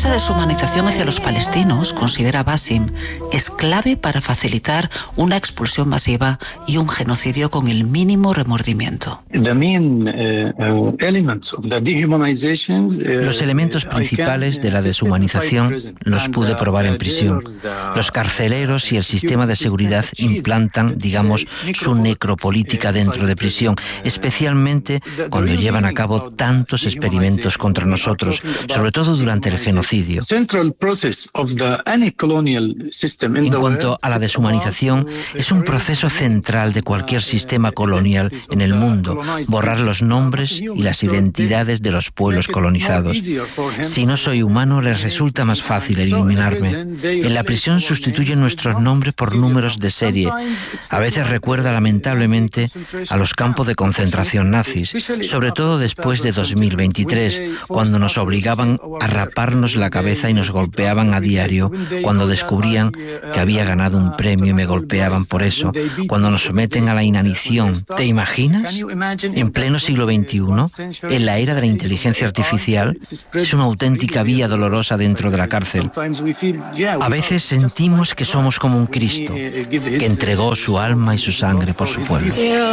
Esa deshumanización hacia los palestinos, considera Basim, es clave para facilitar una expulsión masiva y un genocidio con el mínimo remordimiento. Los elementos principales de la deshumanización los pude probar en prisión. Los carceleros y el sistema de seguridad implantan, digamos, su necropolítica dentro de prisión, especialmente cuando llevan a cabo tantos experimentos contra nosotros, sobre todo durante el genocidio. En cuanto a la deshumanización, es un proceso central de cualquier sistema colonial en el mundo, borrar los nombres y las identidades de los pueblos colonizados. Si no soy humano, les resulta más fácil eliminarme. En la prisión sustituyen nuestros nombres por números de serie. A veces recuerda lamentablemente a los campos de concentración nazis, sobre todo después de 2023, cuando nos obligaban a raparnos la cabeza y nos golpeaban a diario, cuando descubrían que había ganado un premio y me golpeaban por eso, cuando nos someten a la inanición. ¿Te imaginas? En pleno siglo XXI, en la era de la inteligencia artificial, es una auténtica vía dolorosa dentro de la cárcel. A veces sentimos que somos como un Cristo, que entregó su alma y su sangre por su pueblo.